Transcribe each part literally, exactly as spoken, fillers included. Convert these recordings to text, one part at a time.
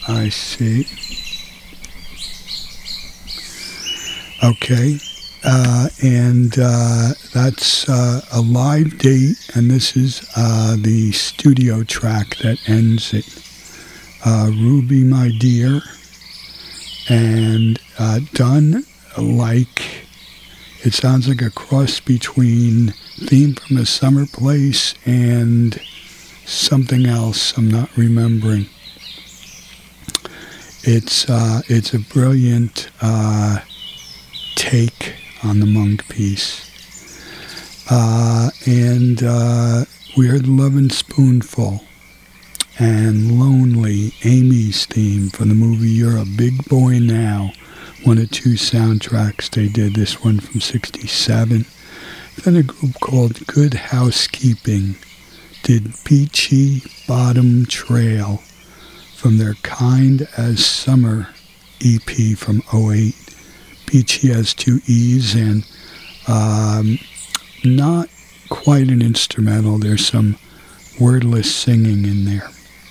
I see. Okay. Uh, and uh, that's uh, a live date, and this is uh, the studio track that ends it. Uh, Ruby, My Dear, and uh, done like, it sounds like a cross between Theme from a Summer Place and something else I'm not remembering. It's, uh, it's a brilliant uh, take on the Monk piece. Uh, and uh, we heard Lovin' Spoonful and Lonely, Amy's theme from the movie You're a Big Boy Now, one of two soundtracks they did, this one from sixty-seven. Then a group called Good Housekeeping did Peachy Bottom Trail from their Kind as Summer E P from oh eight. Peachy has two E's and um, not quite an instrumental. There's some wordless singing in there.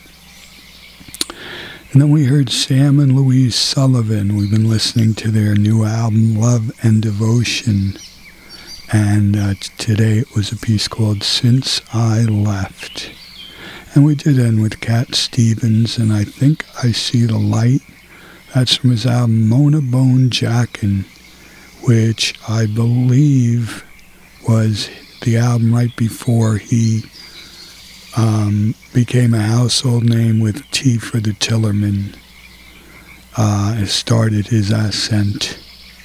And then we heard Sam and Louise Sullivan. We've been listening to their new album, Love and Devotion. And uh, today it was a piece called Since I Left. And we did end with Cat Stevens, and I Think I See the Light. That's from his album Mona Bone Jackin', which I believe was the album right before he um, became a household name with T for the Tillerman. Uh, started his ascent.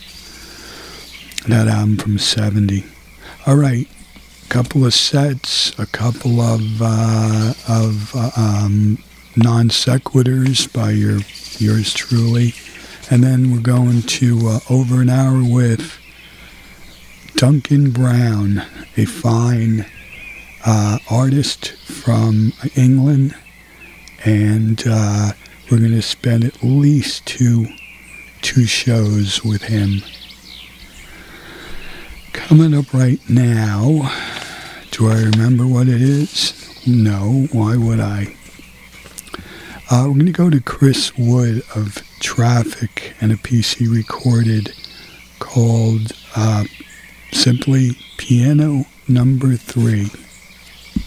That album from seventy. All right, a couple of sets, a couple of uh, of uh, um, non sequiturs by your yours truly, and then we're going to uh, over an hour with Duncan Brown, a fine uh, artist from England, and uh, we're going to spend at least two two shows with him. Coming up right now, do I remember what it is? No, why would I? Uh, we're going to go to Chris Wood of Traffic and a piece he recorded called uh, simply Piano Number Three.